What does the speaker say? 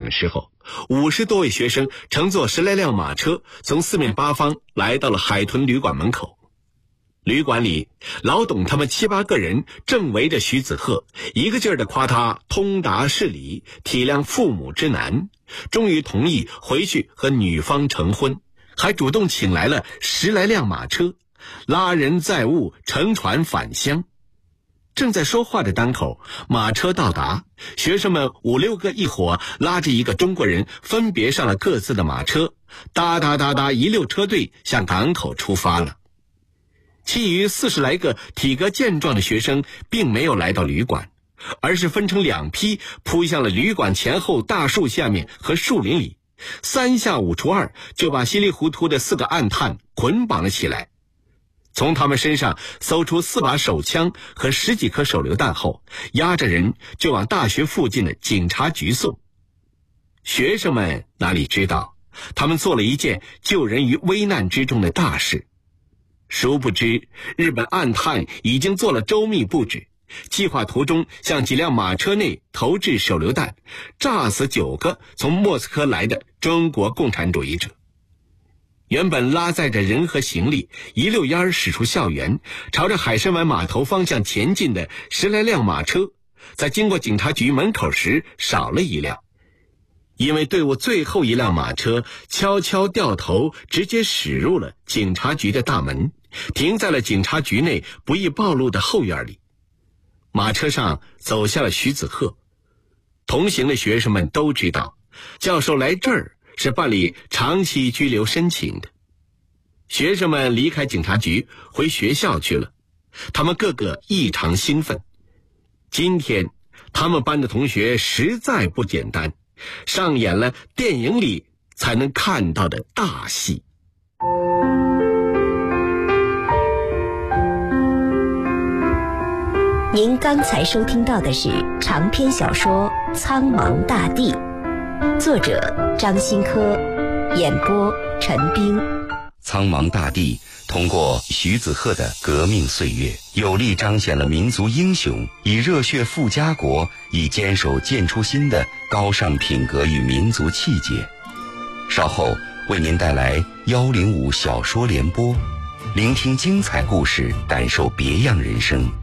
的时候，50多位学生乘坐10来辆马车，从四面八方来到了海豚旅馆门口。旅馆里，老董他们7、8个人正围着徐子鹤，一个劲儿地夸他通达事理，体谅父母之难，终于同意回去和女方成婚，还主动请来了10来辆马车，拉人载物乘船返乡。正在说话的当口，马车到达，学生们5、6个一伙拉着一个中国人，分别上了各自的马车，哒哒哒哒一溜车队向港口出发了。其余40来个体格健壮的学生并没有来到旅馆，而是分成2批扑向了旅馆前后大树下面和树林里，3下5除2就把稀里糊涂的4个暗探捆绑了起来。从他们身上搜出4把手枪和10几颗手榴弹后，押着人就往大学附近的警察局送。学生们哪里知道，他们做了一件救人于危难之中的大事。殊不知，日本暗探已经做了周密布置，计划途中向几辆马车内投掷手榴弹，炸死9个从莫斯科来的中国共产主义者。原本拉载着人和行李一溜烟驶出校园，朝着海参崴码头方向前进的10来辆马车，在经过警察局门口时少了1辆，因为队伍最后1辆马车悄悄掉头，直接驶入了警察局的大门，停在了警察局内不易暴露的后院里。马车上走下了徐子鹤。同行的学生们都知道，教授来这儿是办理长期居留申请的。学生们离开警察局回学校去了，他们个个异常兴奋。今天他们班的同学实在不简单，上演了电影里才能看到的大戏。 您刚才收听到的是长篇小说《苍茫大地》，作者张新科，演播陈冰。 苍茫大地通过徐子鹤的革命岁月，有力彰显了民族英雄以热血赴家国，以坚守建初心的高尚品格与民族气节。稍后为您带来105小说联播，聆听精彩故事，感受别样人生。